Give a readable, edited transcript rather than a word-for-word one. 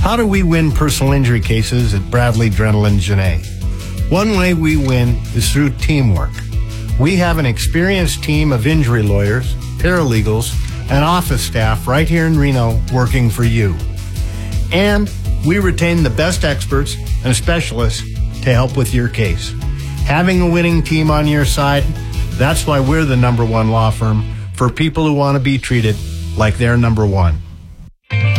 How do we win personal injury cases at Bradley Drenelin Genet? One way we win is through teamwork. We have an experienced team of injury lawyers, paralegals, and office staff right here in Reno working for you. And we retain the best experts and specialists to help with your case. Having a winning team on your side, that's why we're the #1 law firm for people who want to be treated like they're #1.